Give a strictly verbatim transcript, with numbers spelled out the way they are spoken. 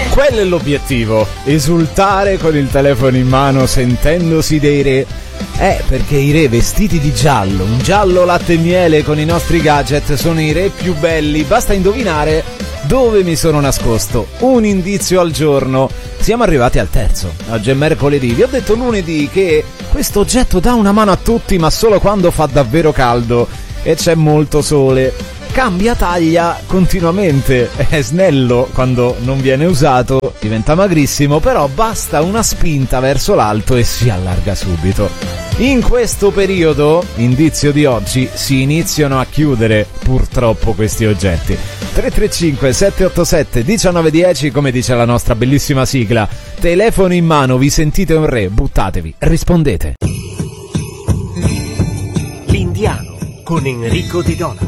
Quello è l'obiettivo, esultare con il telefono in mano sentendosi dei re. Eh, perché i re vestiti di giallo, un giallo latte e miele con i nostri gadget, sono i re più belli. Basta indovinare dove mi sono nascosto. Un indizio al giorno. Siamo arrivati al terzo. Oggi è mercoledì. Vi ho detto lunedì che questo oggetto dà una mano a tutti, ma solo quando fa davvero caldo e c'è molto sole. Cambia taglia continuamente, è snello quando non viene usato, diventa magrissimo, però basta una spinta verso l'alto e si allarga subito. In questo periodo, indizio di oggi, si iniziano a chiudere purtroppo questi oggetti. tre tre cinque sette otto sette uno nove uno zero, come dice la nostra bellissima sigla. Telefono in mano, vi sentite un re, buttatevi, rispondete. L'Indiano con Enrico Di Dona.